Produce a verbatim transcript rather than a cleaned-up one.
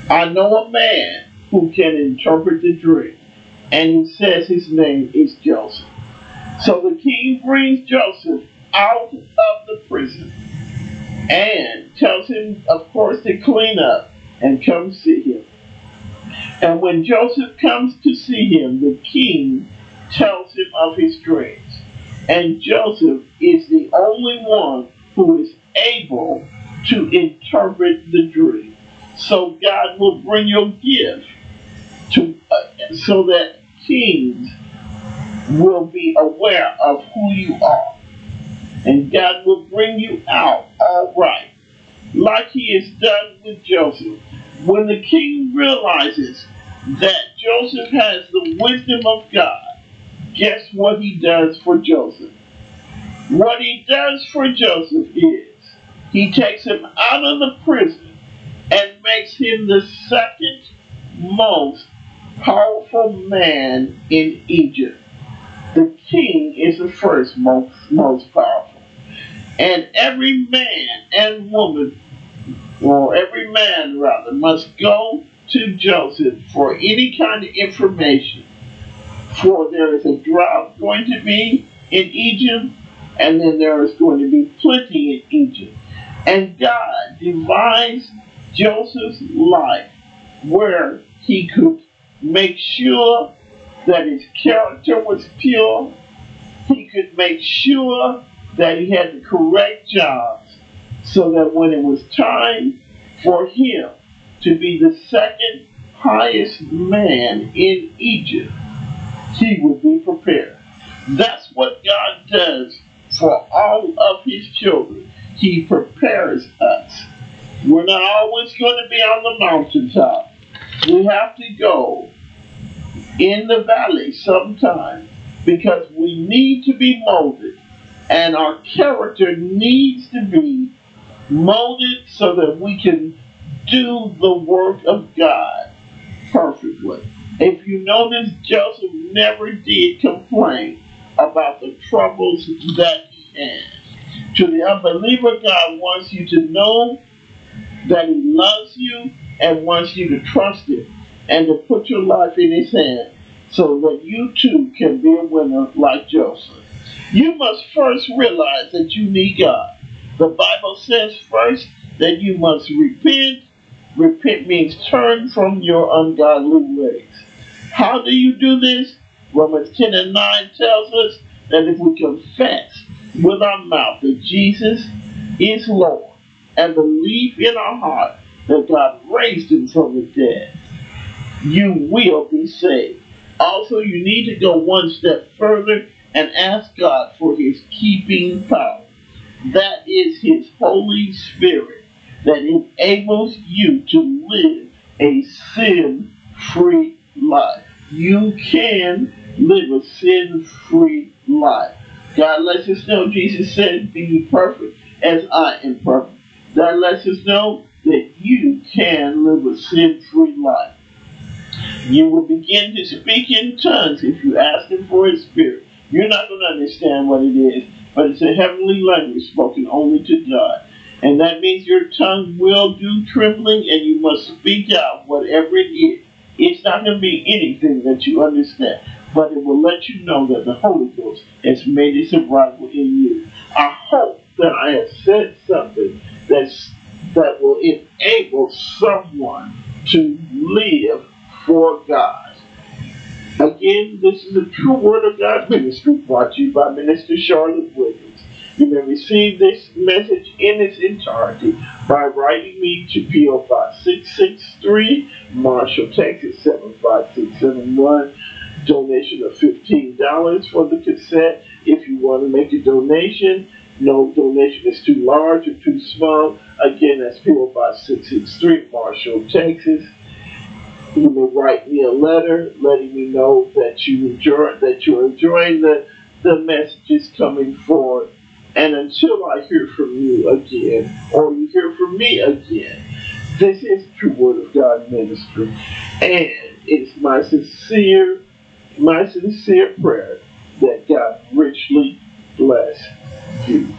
I know a man who can interpret the dream, and he says his name is Joseph. So the king brings Joseph out of the prison and tells him, of course, to clean up and come see him. And when Joseph comes to see him, the king tells him of his dreams. And Joseph is the only one who is able to interpret the dream. So God will bring your gift to, uh, so that kings will be aware of who you are. And God will bring you out all right, like he has done with Joseph. When the king realizes that Joseph has the wisdom of God, guess what he does for Joseph? What he does for Joseph is he takes him out of the prison and makes him the second most powerful man in Egypt. The king is the first most, most powerful. And every man and woman, or every man rather, must go to Joseph for any kind of information. For there is a drought going to be in Egypt, and then there is going to be plenty in Egypt. And God devised Joseph's life where he could make sure that his character was pure. He could make sure that he had the correct jobs, so that when it was time for him to be the second highest man in Egypt, he would be prepared. That's what God does for all of his children. He prepares us. We're not always going to be on the mountaintop. We have to go in the valley sometime, because we need to be molded, and our character needs to be molded so that we can do the work of God perfectly. If you notice, Joseph never did complain about the troubles that he had. To the unbeliever, God wants you to know that he loves you and wants you to trust him and to put your life in his hand, so that you too can be a winner like Joseph. You must first realize that you need God. The Bible says first that you must repent. Repent means turn from your ungodly ways. How do you do this? Romans ten and nine tells us that if we confess with our mouth that Jesus is Lord and believe in our heart that God raised him from the dead, you will be saved. Also, you need to go one step further and ask God for his keeping power. That is his Holy Spirit that enables you to live a sin-free life. You can live a sin-free life. God lets us know, Jesus said, be ye perfect as I am perfect. That lets us know that you can live a sin-free life. You will begin to speak in tongues if you ask him for his spirit. You're not going to understand what it is, but it's a heavenly language spoken only to God. And that means your tongue will do trembling, and you must speak out whatever it is. It's not going to be anything that you understand, but it will let you know that the Holy Ghost has made its arrival in you. I hope that I have said something that's, that will enable someone to live for God. Again, this is a True Word of God ministry brought to you by Minister Charlotte Williams. You may receive this message in its entirety by writing me to P O Box six six three, Marshall, Texas seven five six seven one. Donation of fifteen dollars for the cassette. If you want to make a donation, no donation is too large or too small. Again, that's P O Box six six three, Marshall, Texas. You may write me a letter letting me know that you enjoy that you're enjoying the the messages coming forward. And until I hear from you again, or you hear from me again, this is True Word of God Ministry, and it's my sincere, my sincere prayer that God richly bless you.